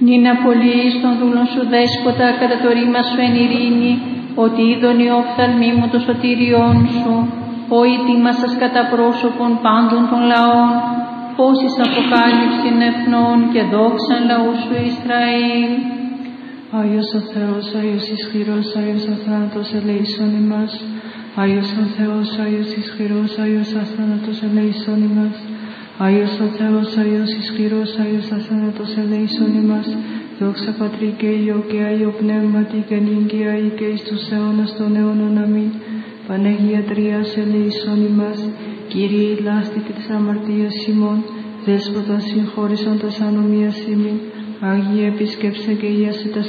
Νυν απολύεις των δούλων σου δέσποτα κατά το ρήμα σου εν ειρήνη, ότι είδον οι οφθαλμοί μου το σωτήριόν σου, ο ητήμασας κατά πρόσωπον πάντων των λαών, πόσης αποκάλυψην εθνών και δόξαν λαού σου Ισραήλ. Άγιος ο Θεός, Άγιος ισχυρός, Άγιος αθάνατος ελέησον ημάς. Άγιος ο Θεός, Άγιος ισχυρός, Άγιος αθάνατος ελέησον ημάς. Άγιος ο Θεός, Άγιος ισχυρός, Άγιος αθάνατος ελέησον ημάς. Δόξα Πατρί και Υιό και Άγιο Πνεύματι και νυν και αεί και εις τους αιώνας των αιώνων. Αμήν. Παναγία Τριάς ελέησον ημάς. Κύριε ηλάστητη της αμαρτίας ημών, Δέσποτα συγχώρησον τας ανομίας ημίν. Άγιε επισκέψε και ιάσε τας